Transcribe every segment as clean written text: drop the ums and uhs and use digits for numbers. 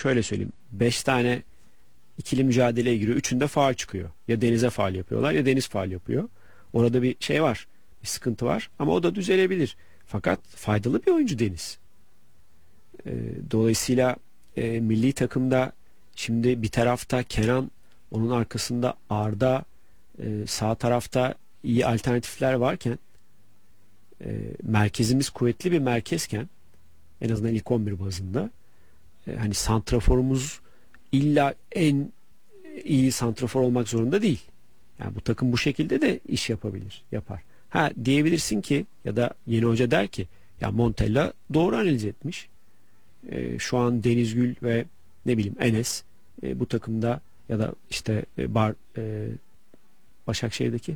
şöyle söyleyeyim. 5 tane ikili mücadeleye giriyor. Üçünde faul çıkıyor. Ya Deniz'e faul yapıyorlar ya Deniz faul yapıyor. Orada bir şey var. Bir sıkıntı var. Ama o da düzelebilir. Fakat faydalı bir oyuncu Deniz. Dolayısıyla milli takımda şimdi bir tarafta Kenan, onun arkasında Arda, sağ tarafta iyi alternatifler varken, merkezimiz kuvvetli bir merkezken, en azından ilk 11 bazında, hani santraforumuz illa en iyi santrafor olmak zorunda değil. Yani bu takım bu şekilde de iş yapabilir, yapar. Ha diyebilirsin ki, ya da yeni hoca der ki, ya Montella doğru analiz etmiş. Şu an Denizgül ve ne bileyim Enes bu takımda, ya da işte Başakşehir'deki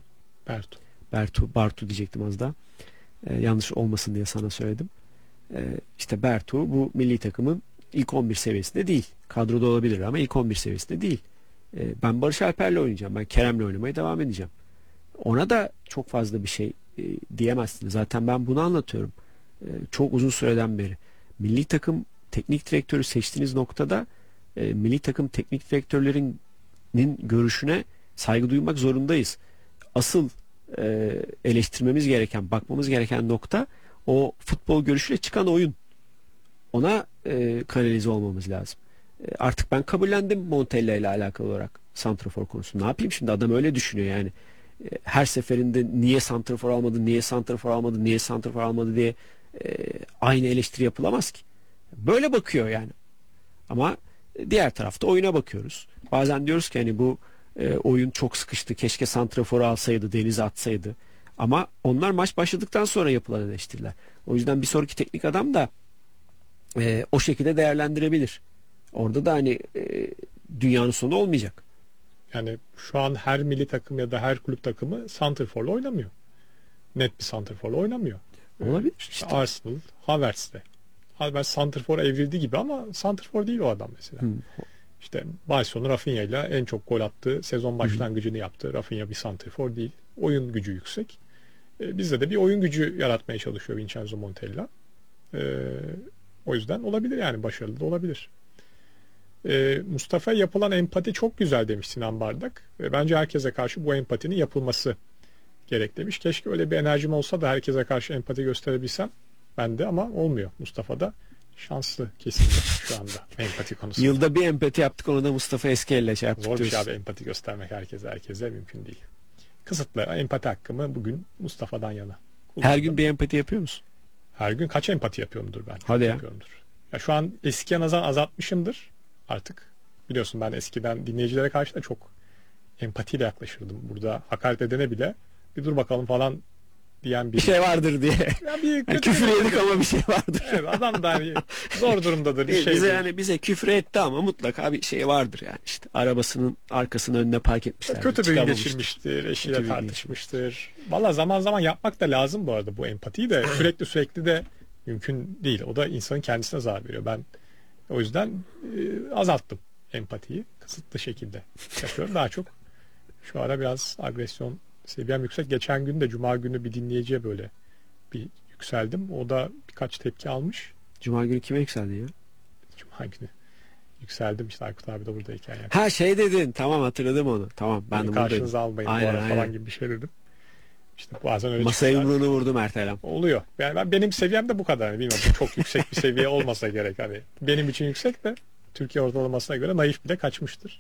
Bartu diyecektim az daha. Yanlış olmasın diye sana söyledim. İşte Bartu bu milli takımın ilk 11 seviyesinde değil. Kadroda olabilir ama ilk 11 seviyesinde değil. Ben Barış Alper'le oynayacağım. Ben Kerem'le oynamaya devam edeceğim. Ona da çok fazla bir şey diyemezsin. Zaten ben bunu anlatıyorum. Çok uzun süreden beri. Milli takım teknik direktörü seçtiğiniz noktada milli takım teknik direktörlerinin görüşüne saygı duymak zorundayız. Asıl eleştirmemiz gereken, bakmamız gereken nokta o futbol görüşüyle çıkan oyun. Ona kanalize olmamız lazım. Artık ben kabullendim Montella ile alakalı olarak santrafor konusunu. Ne yapayım şimdi, adam öyle düşünüyor yani. Her seferinde niye santrafor almadı, niye santrafor almadı, niye santrafor almadı diye aynı eleştiri yapılamaz ki. Böyle bakıyor yani. Ama diğer tarafta oyuna bakıyoruz. Bazen diyoruz ki hani bu oyun çok sıkıştı, keşke santraforu alsaydı, Deniz'e atsaydı. Ama onlar maç başladıktan sonra yapılan eleştiriler. O yüzden bir sonraki teknik adam da o şekilde değerlendirebilir. Orada da hani dünyanın sonu olmayacak. Yani şu an her milli takım ya da her kulüp takımı santrforla oynamıyor. Net bir santrforla oynamıyor. Olabilir. İşte. Arsenal, Havertz'te. Havertz santrfor evrildi gibi ama santrfor değil o adam mesela. İşte Barcelona Rafinha ile en çok gol attığı sezon başlangıcını yaptı. Rafinha bir santrfor değil. Oyun gücü yüksek. Bizde de bir oyun gücü yaratmaya çalışıyor Vincenzo Montella. O yüzden olabilir yani, başarılı da olabilir. Mustafa'ya yapılan empati çok güzel demiş Sinan Bardak. Bence herkese karşı bu empatinin yapılması gerek demiş. Keşke öyle bir enerjim olsa da herkese karşı empati gösterebilsem ben de, ama olmuyor. Mustafa'da şanslı kesinlikle şu anda empati konusunda. Yılda bir empati yaptık, onu da Mustafa Eske'yle şey yaptık. Zor bir şey abi, empati göstermek herkese mümkün değil. Kısıtlı empati hakkımı bugün Mustafa'dan yana kullandım. Her gün bir empati yapıyor musun? Her gün kaç empati yapıyorumdur ben? Hadi ya. Ya şu an eskiye nazar azaltmışımdır artık. Biliyorsun ben eskiden dinleyicilere karşı da çok empatiyle yaklaşırdım. Burada hakaret edene bile bir dur bakalım falan diyen bir şey vardır diye. Ya bir yani küfür yedik ama bir şey vardır. Evet, adam da hani zor durumdadır bir şey. Bize küfür etti ama mutlaka bir şey vardır yani, işte arabasının arkasının önüne park etmişler. Kötü bir gün geçirmiştir, eşiyle tartışmıştır. Valla zaman zaman yapmak da lazım bu arada bu empatiyi de. Sürekli de mümkün değil. O da insanın kendisine zarar veriyor. Ben o yüzden azalttım empatiyi. Kısıtlı şekilde yapıyorum. Daha çok şu ara biraz agresyon seviyem yüksek. Geçen gün de Cuma günü bir dinleyiciye böyle bir yükseldim. O da birkaç tepki almış. Cuma günü kime yükseldin ya? Cuma günü yükseldim işte, Aykut abi de buradayken. Yani. Ha şey dedin, tamam hatırladım onu. Tamam ben de buradaydım. Karşınıza almayın aynen. Falan gibi bir şey dedim. İşte bazen öyle masaya yumruğunu vurdu Mert Elem. Oluyor. Yani benim seviyem de bu kadar. Yani bilmiyorum, çok yüksek bir seviye olmasa gerek. Hani benim için yüksek de Türkiye ortalamasına göre naif bile kaçmıştır.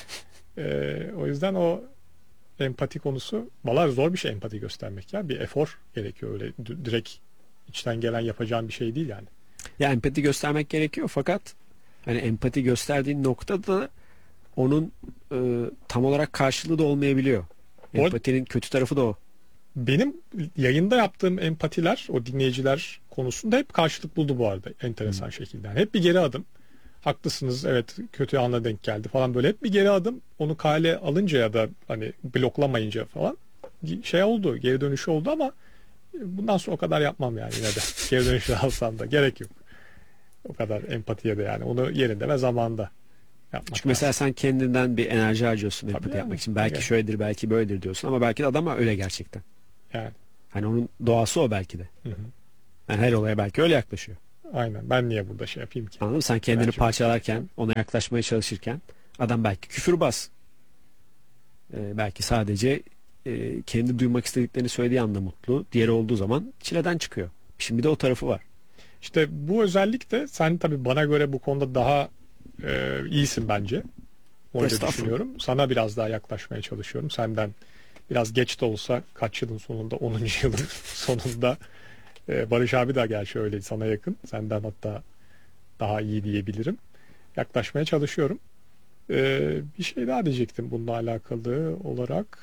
O yüzden o empati konusu, vallahi zor bir şey empati göstermek ya. Bir efor gerekiyor, öyle direkt içten gelen yapacağın bir şey değil yani. Ya empati göstermek gerekiyor fakat hani empati gösterdiğin noktada onun tam olarak karşılığı da olmayabiliyor. Empatinin kötü tarafı da o. Benim yayında yaptığım empatiler o dinleyiciler konusunda hep karşılık buldu bu arada enteresan şekilde. Yani hep bir geri adım. Haklısınız, evet kötü anla denk geldi falan, böyle hep bir geri adım. Onu kale alınca ya da hani bloklamayınca falan şey oldu, geri dönüşü oldu ama bundan sonra o kadar yapmam yani yine de. Geri dönüşü alsam da gerek yok. O kadar empatiye de yani onu yerinde ve zamanda yapmak. Çünkü mesela sen kendinden bir enerji harcıyorsun empati yani yapmak için. Belki şöyledir, belki böyledir diyorsun ama belki de adam öyle gerçekten. Yani. Hani onun doğası o belki de. Hı. Yani her olaya belki öyle yaklaşıyor. Aynen. Ben niye burada şey yapayım ki? Anladın mı? Sen kendini Bence- parçalarken, ona yaklaşmaya çalışırken adam belki küfürbaz. Belki sadece kendi duymak istediklerini söylediği anda mutlu. Diğeri olduğu zaman çileden çıkıyor. Şimdi bir de o tarafı var. İşte bu özellik de sen tabii bana göre bu konuda daha iyisin bence. Öyle Estağfurullah. düşünüyorum. Sana biraz daha yaklaşmaya çalışıyorum. Senden biraz geç de olsa kaç yılın sonunda 10. yılın sonunda Barış abi de gerçi öyle sana yakın. Senden hatta daha iyi diyebilirim. Yaklaşmaya çalışıyorum. Bir şey daha diyecektim bununla alakalı olarak.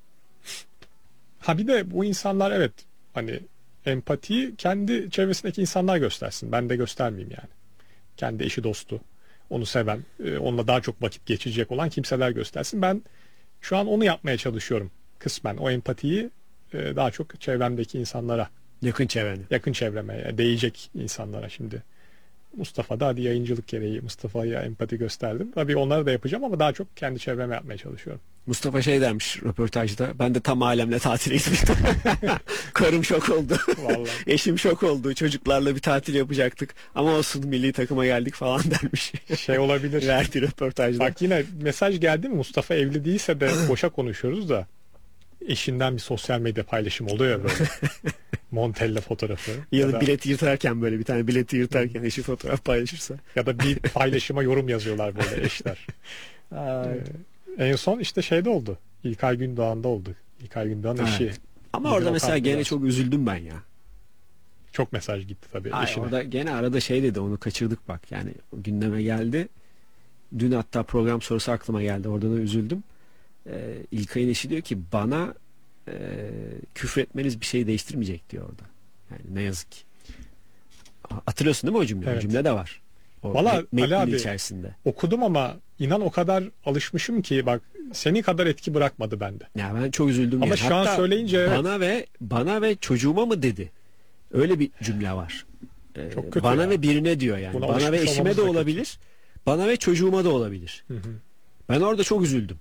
Ha bir de bu insanlar evet hani empatiyi kendi çevresindeki insanlar göstersin. Ben de göstermeyeyim yani. Kendi eşi dostu, onu seven, onunla daha çok vakit geçirecek olan kimseler göstersin. Ben şu an onu yapmaya çalışıyorum kısmen. O empatiyi daha çok çevremdeki insanlara, Yakın çevreni. yakın çevreme, değecek insanlara şimdi. Mustafa da hadi yayıncılık gereği Mustafa'ya empati gösterdim. Tabii onları da yapacağım ama daha çok kendi çevreme yapmaya çalışıyorum. Mustafa şey dermiş röportajda. Ben de tam alemle tatile gitmiştim. Karım şok oldu. Vallahi. Eşim şok oldu. Çocuklarla bir tatil yapacaktık. Ama olsun milli takıma geldik falan dermiş. Şey olabilir. Verdiği röportajda. Bak yine mesaj geldi mi? Mustafa evli değilse de boşa konuşuyoruz da eşinden bir sosyal medya paylaşım oluyor ya böyle. Montella fotoğrafı. Ya da bilet yırtarken böyle bir tane bileti yırtarken eşi fotoğraf paylaşırsa. ya da bir paylaşıma yorum yazıyorlar böyle eşler. Ay. En son işte şeyde oldu. İlkay Gündoğan'da oldu. İlkay Gündoğan Evet. eşi. Ama Bizim orada o mesela kampta gene da çok üzüldüm ben ya. çok mesaj gitti tabii Ay, eşine. orada gene arada şey dedi, onu kaçırdık bak, yani o gündeme geldi. Dün hatta program sorusu aklıma geldi, orada da üzüldüm. İlkay'ın eşi diyor ki bana küfür etmeniz bir şey değiştirmeyecek diyor orada. Yani ne yazık ki. Hatırlıyorsun değil mi o cümle? Evet. O cümle de var. O Valla metnin Ali abi, içerisinde. okudum ama inan o kadar alışmışım ki bak seni kadar etki bırakmadı bende. Ya ben çok üzüldüm. Ama yani. şu an Hatta söyleyince evet. bana ve çocuğuma mı dedi? Öyle bir cümle var. Çok kötü Bana ya. ve birine diyor yani. Buna Bana ve alışmış eşime olmamız de da kötü. olabilir. Bana ve çocuğuma da olabilir. Hı hı. Ben orada çok üzüldüm.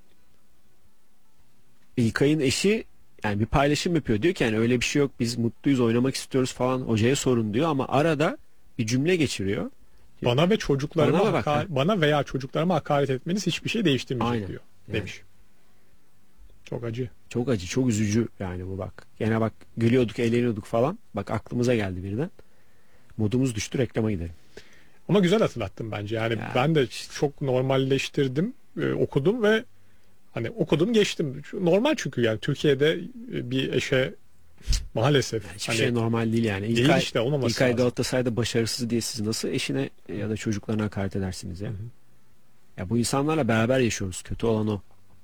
İlkay'ın eşi yani bir paylaşım yapıyor. Diyor ki yani öyle bir şey yok. Biz mutluyuz, oynamak istiyoruz falan. Hocaya sorun diyor ama arada bir cümle geçiriyor. Bana ve çocuklarıma Bana bak ha. bana veya çocuklarıma hakaret etmeniz hiçbir şey değiştirmeyecek Aynen. diyor. Yani. Demiş. Çok acı. Çok acı, çok üzücü yani bu bak. Gene bak gülüyorduk, eğleniyorduk falan. Bak aklımıza geldi birden. Modumuz düştü, reklama gidelim. Ama güzel hatırlattın bence. Yani Ya ben de çok normalleştirdim, okudum ve hani okudum geçtim. Normal çünkü yani Türkiye'de bir eşe maalesef Hiçbir hani şey normal değil yani. değil işte olmaması İlkay lazım. Galatasaray'da başarısız diye siz nasıl eşine ya da çocuklarına hakaret edersiniz ya? Hı hı. Ya bu insanlarla beraber yaşıyoruz. Kötü olan o.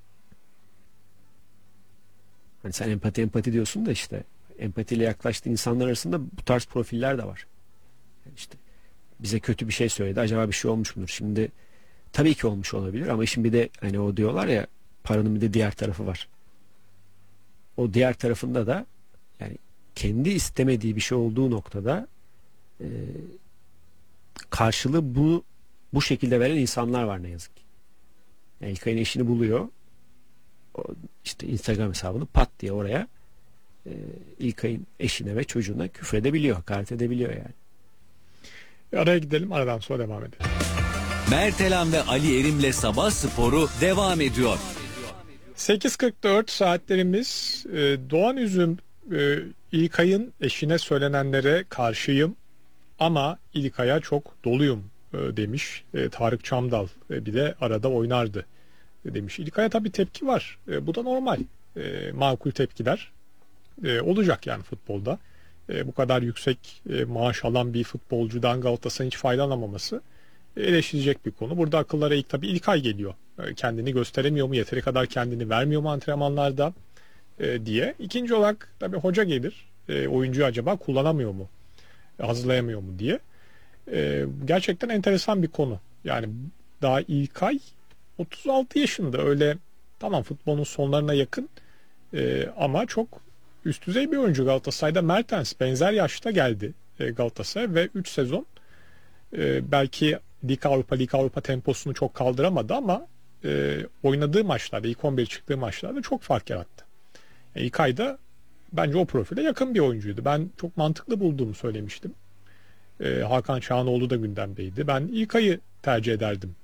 Hani sen empati diyorsun da işte empatiyle yaklaştığı insanlar arasında bu tarz profiller de var. Yani işte bize kötü bir şey söyledi. Acaba bir şey olmuş mudur? Şimdi tabii ki olmuş olabilir ama işin bir de hani o diyorlar ya, paranın bir de diğer tarafı var. O diğer tarafında da yani kendi istemediği bir şey olduğu noktada e, karşılığı bu şekilde veren insanlar var ne yazık ki. Yani İlkay'ın eşini buluyor. O işte Instagram hesabını pat diye oraya İlkay'ın eşine ve çocuğuna küfredebiliyor, hakaret edebiliyor yani. Araya gidelim, aradan sonra devam edelim. Mertelan ve Ali Erim'le Sabah Sporu devam ediyor. 8.44 saatlerimiz. Doğan Üzüm İlkay'ın eşine söylenenlere karşıyım ama İlkay'a çok doluyum demiş. Tarık Çamdal bir de arada oynardı demiş. İlkay'a tabii tepki var. Bu da normal. Makul tepkiler olacak yani futbolda. Bu kadar yüksek maaş alan bir futbolcudan Galatasaray'ın hiç faydalanamaması eleştirecek bir konu. Burada akıllara ilk tabii İlkay geliyor. Kendini gösteremiyor mu? Yeteri kadar kendini vermiyor mu antrenmanlarda diye. İkinci olarak tabii hoca gelir. Oyuncuyu acaba kullanamıyor mu? Hazırlayamıyor mu diye. Gerçekten enteresan bir konu. Yani daha İlkay 36 yaşında, öyle tamam futbolun sonlarına yakın ama çok üst düzey bir oyuncu. Galatasaray'da Mertens benzer yaşta geldi Galatasaray ve 3 sezon belki Lig Avrupa temposunu çok kaldıramadı ama oynadığı maçlarda, ilk 11 çıktığı maçlarda çok fark yarattı. İlkay da bence o profile yakın bir oyuncuydu. Ben çok mantıklı bulduğumu söylemiştim. Hakan Çağanoğlu da gündemdeydi. Ben İlkay'ı tercih ederdim